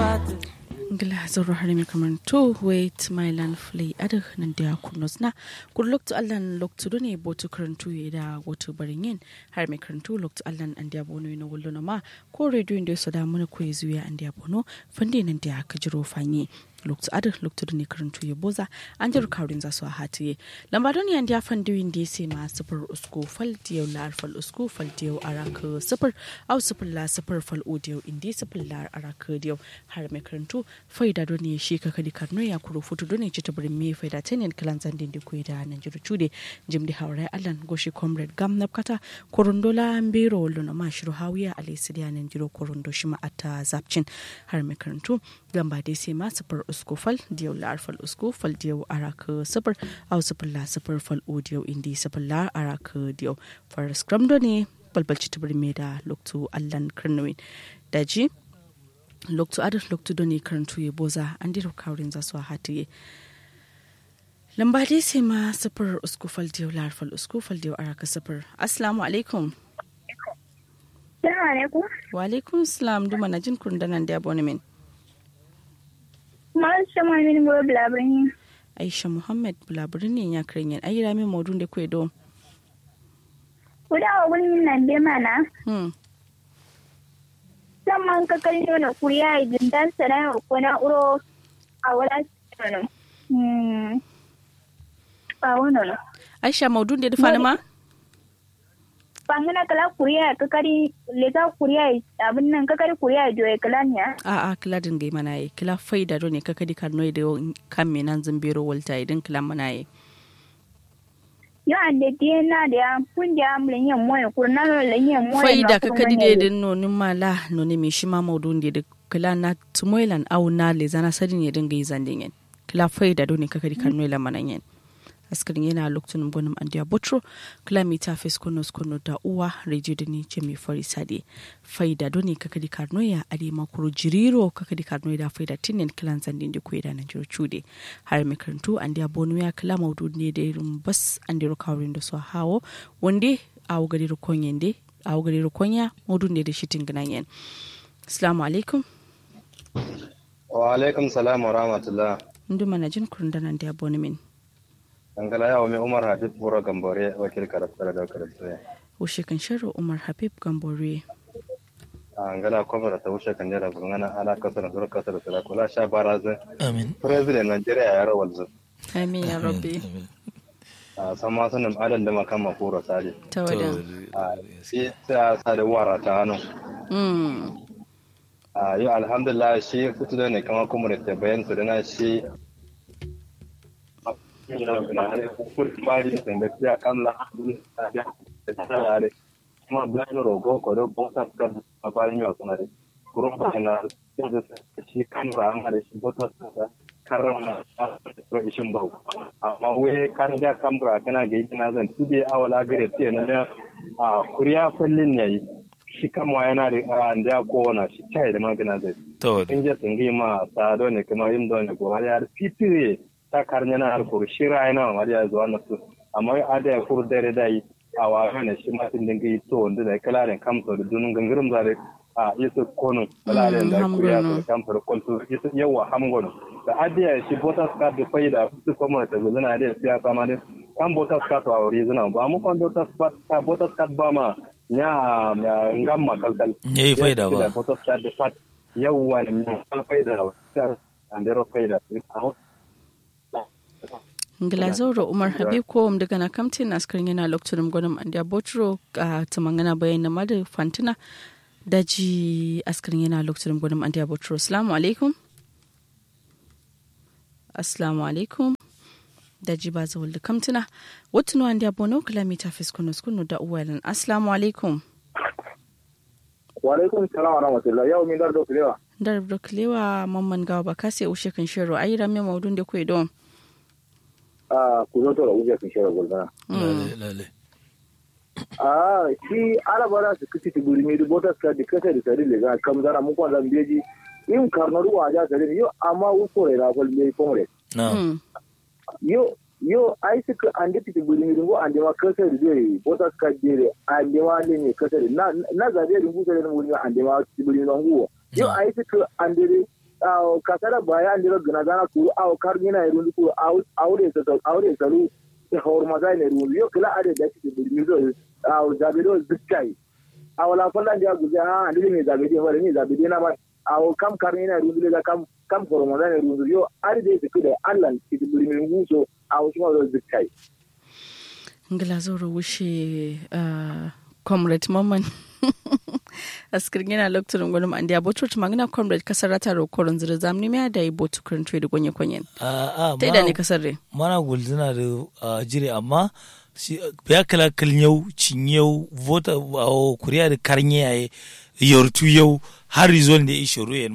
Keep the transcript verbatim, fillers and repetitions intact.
Ngila zoro harimi kaman to wait my land flay ada nan da kunos na kur lokto allan lokto done botu karantu da wato baringen har me karantu lokto allan an da bono no wollo ma ko radio inde so da mun ko zuya an da bono fande nan da ka jiro fanye lokto ada lokto done karantu ya boza an jiro kawrin za su hatiye lambadon yan da fande winde sai ma sifar usko fal diyo lar fal usko fal diyo araka sifar au sifar la sifar fal audio inde sifar lar araka diyo har me karantu faida doni shi ka kadi karno ya kuro futu doni ci tabarin me faida tenen kalan zandin di koida nan jiru chude jimdi hawrai allan goshi comrade gam napkata korondola mbiro lona ma shiru hawiya ali sidiya nan jiru korondo shima atta zapcin har me karantu gamba dai sai ma safar uskufal diyo la arfal uskufal diyo araka safar au safar la safar fal audio indi safar la araka diyo far scrum doni balbal ci tabarin me da loktu allan karnowin daji lokto adar lokto doni karantu ya boza an dira kawrin za su hatiye lamba dai sai ma safar uskufal diyo larfal uskufal diyo araka safar assalamu alaikum assalamu alaikum wa alaikum salam duma na jin kun danan da abonemen Aisha Muhammad Bulabrini Aisha Muhammad Bulabrini ya krenyen ayira mi modun da kwedo kuda wani nan be mana hmm saman ka kallo na kuriya idan dan sana ko na uro a wala tsano mm ba wannan Aisha modun da dafa ma bangana kala kuriya ka kari lega kuriya abin nan ka kari kuriya do e kala ne a a kala din gai mana yi kala faida do ne ka kadi karno da kan me nan zambero walta idan kala mana yi yo ande tiena dia punja mlenye moyo kurna lo lenye moyo faida ka kadi de den no ni mala no ni mi shima modun de kala na tumoilan au na le zana sadin ya dinga yi zandingen kala faida do ne ka kadi karno la mananyen askarin yana lokacin gonum andiya botro kilomita fes konos kono da uwa radio da ni ce mai fari sade faida do ne ka kadi karno ya ade makuru jiriro ka kadi karno da faida tinin kilan zandin da koyi da nan jiro chude har mai karantu andiya bonu ya kala maudu ne da irin bas andiro kawrin da so hawo wande awu gari rukonyen de awu gari rukonya maudu ne da shitin ganyen assalamu alaikum wa alaikum salam wa rahmatullah nduma na jin kurun da nan da bonu min Angala ya wame Umar Habib Bura Gambore wakil karaftar da karaftar. Wushe kan shirin Umar Habib Gambore. Angala kwamfara ta wushe kan jera gungana ala kasar zuwa kasar da kula sha barazin. Amin. President Nigeria ya rawar zu. Amin ya rabbi. A sama sanin adan da makan makura sadi. Ta wadan. Sai a sa da wara ta hannu. A yi alhamdulillah shi kutu da ne kama kuma da bayan su da na shi ya kamla kuma bayan rogo ko da bota kan bayan yau kuma da gurin bayan da shi kan ran da shi bota da karama da ishin bau amma wai kan da kamra kana ga ina zan tude awala gare ce na a kuriya kullun yayi shi kama yana da da ko na shi kai da magana zai to in je tsingi ma ta do ne kuma yin do ne ko har ya fitire ta karnyana alkur shira yana ma da zuwa nasu amma ya da ya kur dare dai a wa ne shi ma tin dinga to wanda da kalaren kamso da dunun gangarum zare a yesu kono kalaren da kuya da kamso kolto yesu yawa hamgon da adiya shi botas card da faida su kuma ta gudana da siya kama da kan botas card wa original ba mu kan botas card ka botas card ba ma nya ngamma kalkal yayi faida ba botas card da fat yawa ne faida da andero faida Ngilazoro Umar Habib ko um daga na kamtin askarin yana lokacin gwanin Andiya Botro a tumangana bayan na madu fantina daji askarin yana lokacin gwanin Andiya Botro. Assalamu alaikum. Assalamu alaikum. Daji ba za wulda kamtina. Wata nuwa Andiya Bono kilomita fiskunus kunu da uwalan. Assalamu alaikum. Wa alaikum salam wa rahmatullah. Yau min dar dokulewa. Dar dokulewa mamman gawa ba kasi ushe kan shiro ayi rame maudun da kwe don. Ah, ku zo to da wuce kishiyar gulbana. Lale, lale. Ah, shi alabara su kici tiburi mai dubota suka da kasa da sari da zan kam zara muku zan beji in karnaru wa ja sari yo amma uko re na fal mai komre. Na. Yo yo ai suka ande tiburi mai dungo ande ma kasa da zai bota suka jere ande ma ne kasa da na na zabe dungo sai da mun ande ma tiburi mai dungo. Yo ai suka ande aw kasara baya andiro gana gana ku aw karmina irun ku aw awre sa awre salu e hormaza ne ru yo kala ade da ci burmi zo aw zabido zikai aw la falla dia guze ha andi ni zabidi wala ni zabidi na ma aw kam karmina irun le kam kam hormaza ne ru yo ade de ku da Allah ci burmi nguso aw shi ma zo zikai ngila zoro wushi comrade Maman askir gina lokacin gwanin an da botu magana comrade kasar rata ro koron zira zamni me da botu kurin trade gonye konyen a a ta da ne kasar re mana gulzina da jire amma ya kala kalnyau cinyau vota kuriya da karnye yayi yortu yau har rizon da ishuru